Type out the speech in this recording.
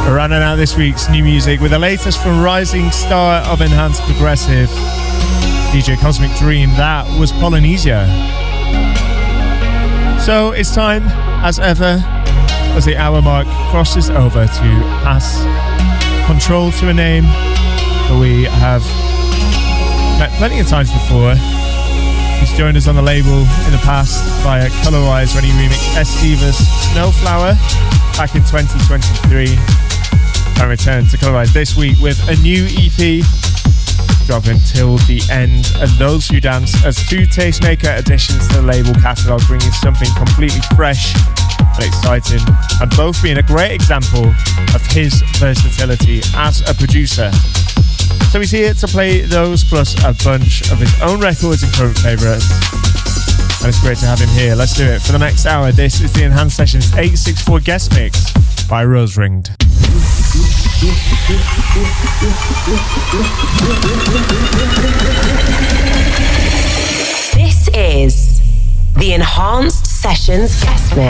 We're rounding out this week's new music with the latest from rising star of enhanced progressive, DJ Cosmic Dream. That was Polynesia. So it's time, as ever, as the hour mark crosses over to pass control to a name that we have met plenty of times before. He's joined us on the label in the past via Colorwise when he remixed Estiva's Snowflower back in 2023. And returned to Colorwise this week with a new EP dropping till the end. And Those Who Dance as two tastemaker additions to the label catalogue, bringing something completely fresh and exciting, and both being a great example of his versatility as a producer. So he's here to play those plus a bunch of his own records and current favourites. And it's great to have him here. Let's do it for the next hour. This is the Enhanced Sessions 864 guest mix by Roseringed. This is the Enhanced Sessions guest mix.